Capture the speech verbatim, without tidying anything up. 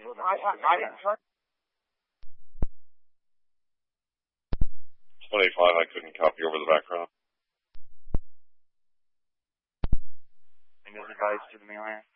I, I, I didn't try. twenty-five, I couldn't copy over the background. And this advice to the mainland.